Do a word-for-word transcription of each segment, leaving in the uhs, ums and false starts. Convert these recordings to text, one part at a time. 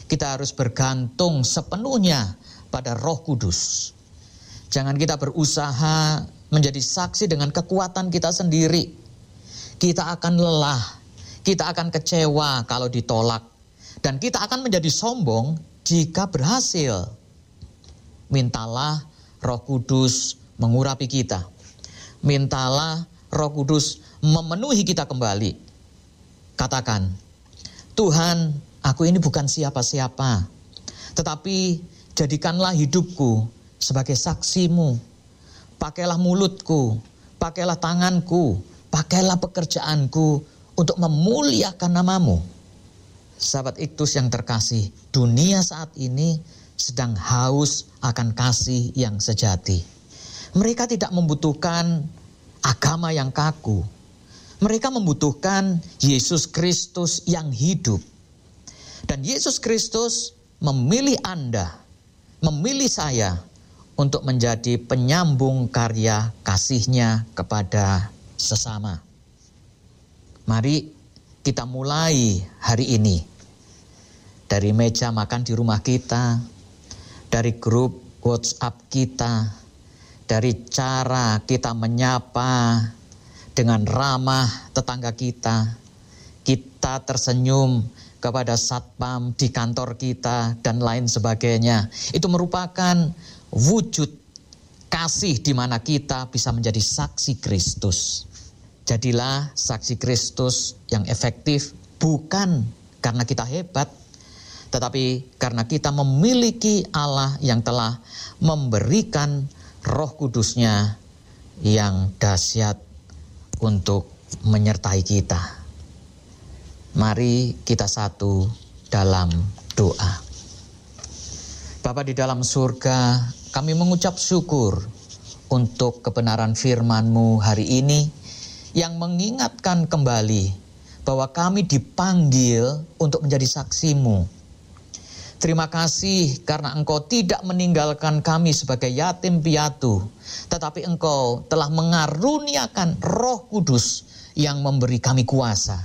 kita harus bergantung sepenuhnya pada Roh Kudus. Jangan kita berusaha menjadi saksi dengan kekuatan kita sendiri. Kita akan lelah, kita akan kecewa kalau ditolak, dan kita akan menjadi sombong jika berhasil. Mintalah Roh Kudus mengurapi kita. Mintalah Roh Kudus memenuhi kita kembali. Katakan, Tuhan, aku ini bukan siapa-siapa, tetapi jadikanlah hidupku sebagai saksimu. Pakailah mulutku, pakailah tanganku, pakailah pekerjaanku untuk memuliakan namamu. Sahabat Iktus yang terkasih, dunia saat ini sedang haus akan kasih yang sejati. Mereka tidak membutuhkan agama yang kaku. Mereka membutuhkan Yesus Kristus yang hidup. Dan Yesus Kristus memilih Anda, memilih saya untuk menjadi penyambung karya kasih-Nya kepada sesama. Mari kita mulai hari ini dari meja makan di rumah kita, dari grup WhatsApp kita, dari cara kita menyapa dengan ramah tetangga kita, kita tersenyum kepada satpam di kantor kita dan lain sebagainya. Itu merupakan wujud kasih di mana kita bisa menjadi saksi Kristus. Jadilah saksi Kristus yang efektif bukan karena kita hebat, tetapi karena kita memiliki Allah yang telah memberikan Roh Kudus-Nya yang dahsyat untuk menyertai kita. Mari kita satu dalam doa. Bapa di dalam surga, kami mengucap syukur untuk kebenaran firman-Mu hari ini yang mengingatkan kembali bahwa kami dipanggil untuk menjadi saksi-Mu. Terima kasih karena Engkau tidak meninggalkan kami sebagai yatim piatu, tetapi Engkau telah mengaruniakan Roh Kudus yang memberi kami kuasa.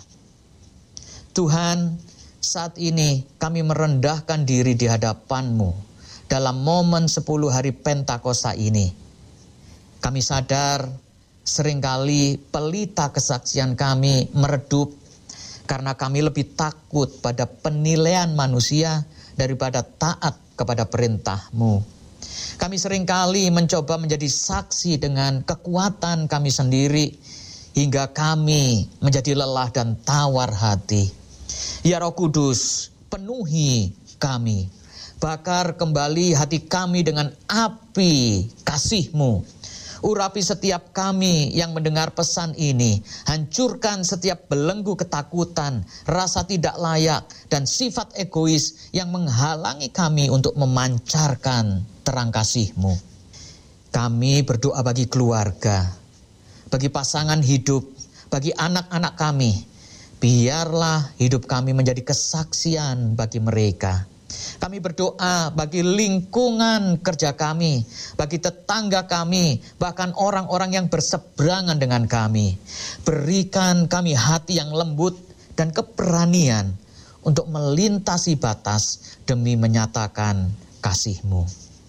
Tuhan, saat ini kami merendahkan diri di hadapan-Mu dalam momen sepuluh hari Pentakosta ini. Kami sadar seringkali pelita kesaksian kami meredup karena kami lebih takut pada penilaian manusia daripada taat kepada perintah-Mu. Kami seringkali mencoba menjadi saksi dengan kekuatan kami sendiri hingga kami menjadi lelah dan tawar hati. Ya Roh Kudus, penuhi kami. Bakar kembali hati kami dengan api kasih-Mu. Urapi setiap kami yang mendengar pesan ini. Hancurkan setiap belenggu ketakutan, rasa tidak layak, dan sifat egois yang menghalangi kami untuk memancarkan terang kasih-Mu. Kami berdoa bagi keluarga, bagi pasangan hidup, bagi anak-anak kami. Biarlah hidup kami menjadi kesaksian bagi mereka. Kami berdoa bagi lingkungan kerja kami, bagi tetangga kami, bahkan orang-orang yang berseberangan dengan kami. Berikan kami hati yang lembut dan keberanian untuk melintasi batas demi menyatakan kasih-Mu.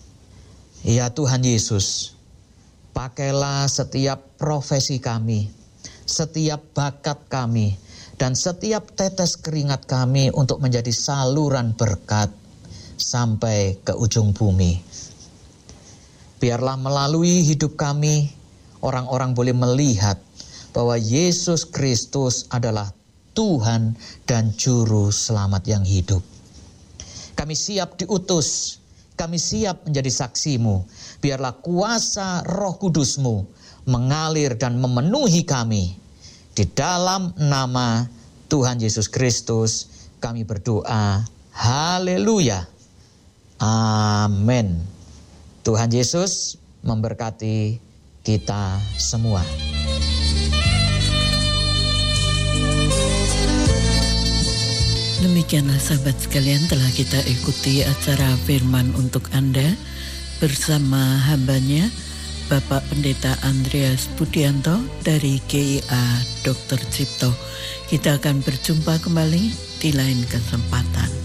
Ya Tuhan Yesus, pakailah setiap profesi kami, setiap bakat kami, dan setiap tetes keringat kami untuk menjadi saluran berkat sampai ke ujung bumi. Biarlah melalui hidup kami, orang-orang boleh melihat bahwa Yesus Kristus adalah Tuhan dan Juru Selamat yang hidup. Kami siap diutus, kami siap menjadi saksi-Mu. Biarlah kuasa Roh Kudus-Mu mengalir dan memenuhi kami. Di dalam nama Tuhan Yesus Kristus kami berdoa. Haleluya. Amin. Tuhan Yesus memberkati kita semua. Demikianlah sahabat sekalian, telah kita ikuti acara firman untuk Anda bersama hambanya Bapak Pendeta Andreas Budianto dari G I A Dokter Cipto. Kita akan berjumpa kembali di lain kesempatan.